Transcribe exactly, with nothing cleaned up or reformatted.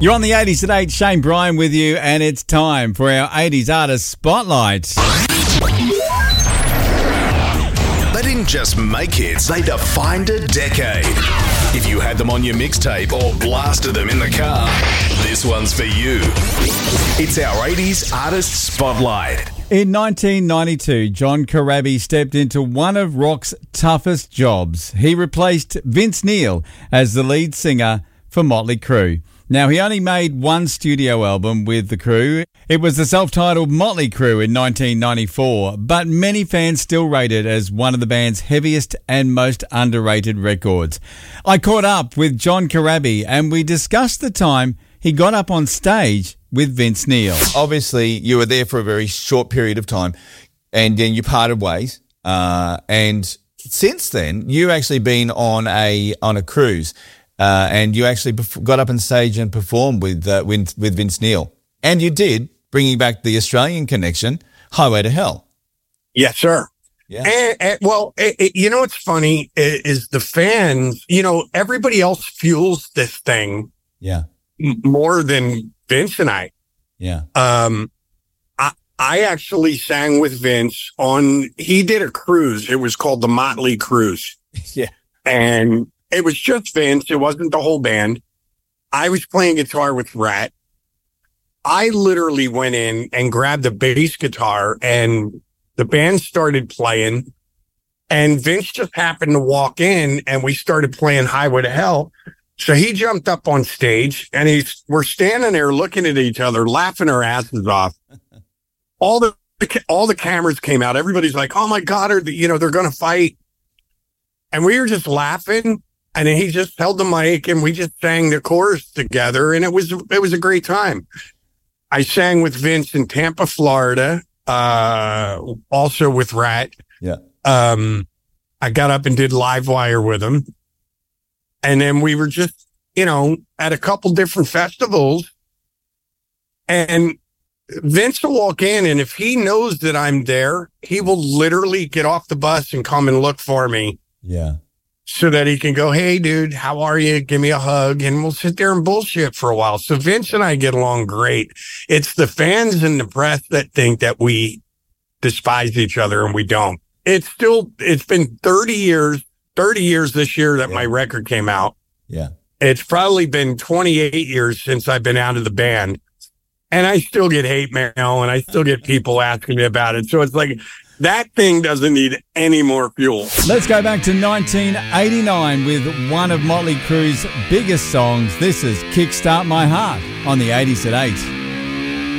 You're on the eighties at eight, Shane Bryan with you, and it's time for our eighties Artist Spotlight. They didn't just make hits, they defined a decade. If you had them on your mixtape or blasted them in the car, this one's for you. It's our eighties Artist Spotlight. In nineteen ninety-two, John Corabi stepped into one of rock's toughest jobs. He replaced Vince Neil as the lead singer for Motley Crue. Now, he only made one studio album with the Crue. It was the self-titled Motley Crue in nineteen ninety-four, but many fans still rate it as one of the band's heaviest and most underrated records. I caught up with John Corabi and we discussed the time he got up on stage with Vince Neil. Obviously, you were there for a very short period of time and then you parted ways. Uh, and since then, you've actually been on a on a cruise. Uh, and you actually got up on stage and performed with, uh, with with Vince Neil. And you did, bringing back the Australian connection, Highway to Hell. Yes, sir. Yeah. And, and, well, it, it, you know what's funny is, is the fans, you know, everybody else fuels this thing yeah. m- more than Vince and I. Yeah. Um, I, I actually sang with Vince on, he did a cruise. It was called the Motley Cruise. yeah. And it was just Vince. It wasn't the whole band. I was playing guitar with Rat. I literally went in and grabbed a bass guitar and the band started playing. And Vince just happened to walk in and we started playing Highway to Hell. So he jumped up on stage and he's, we're standing there looking at each other, laughing our asses off. All the, all the cameras came out. Everybody's like, oh my God, are the, you know, they're going to fight. And we were just laughing. And he just held the mic and we just sang the chorus together. And it was, it was a great time. I sang with Vince in Tampa, Florida, uh, also with Rat. Yeah. Um, I got up and did Livewire with him. And then we were just, you know, at a couple different festivals. And Vince will walk in and if he knows that I'm there, he will literally get off the bus and come and look for me. Yeah. So that he can go, hey, dude, how are you? Give me a hug. And we'll sit there and bullshit for a while. So Vince and I get along great. It's the fans and the press that think that we despise each other and we don't. It's still, it's been thirty years, thirty years this year that yeah. my record came out. Yeah. It's probably been twenty-eight years since I've been out of the band. And I still get hate mail and I still get people asking me about it. So it's like, that thing doesn't need any more fuel. Let's go back to nineteen eighty-nine with one of Motley Crue's biggest songs. This is Kickstart My Heart on the eighties at eight.